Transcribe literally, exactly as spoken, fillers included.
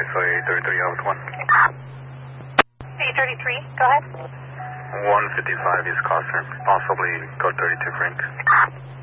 so eight thirty-three out one. eight thirty-three, go ahead. one fifty-five East Coster, possibly code thirty-two Frank.